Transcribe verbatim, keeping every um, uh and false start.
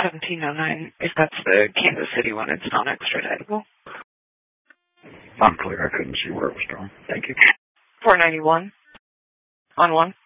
seventeen oh nine. If that's the Kansas City one, it's not extraditable. I'm clear. I couldn't see where it was from. Thank you. four ninety-one on one.